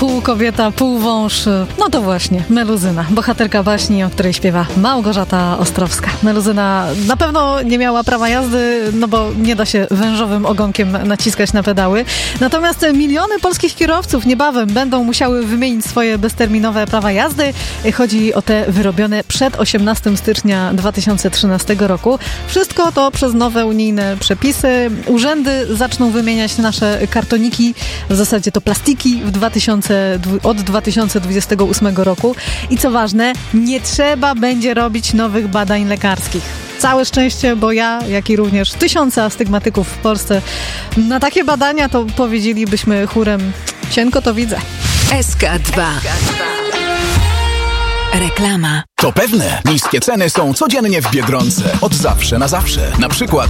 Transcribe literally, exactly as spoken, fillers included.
Pół kobieta, pół wąż. No to właśnie, Meluzyna, bohaterka baśni, o której śpiewa Małgorzata Ostrowska. Meluzyna na pewno nie miała prawa jazdy, no bo nie da się wężowym ogonkiem naciskać na pedały. Natomiast miliony polskich kierowców niebawem będą musiały wymienić swoje bezterminowe prawa jazdy. Chodzi o te wyrobione przed osiemnastego stycznia dwa tysiące trzynastego roku. Wszystko to przez nowe unijne przepisy. Urzędy zaczną wymieniać nasze kartoniki, w zasadzie to plastiki w dwa tysiące, od dwa tysiące dwudziestego ósmego roku. I co ważne, nie trzeba będzie robić nowych badań lekarskich. Całe szczęście, bo ja, jak i również tysiące astygmatyków w Polsce na takie badania to powiedzielibyśmy chórem: cienko to widzę. S K dwa. Reklama. To pewne, niskie ceny są codziennie w Biedronce. Od zawsze na zawsze. Na przykład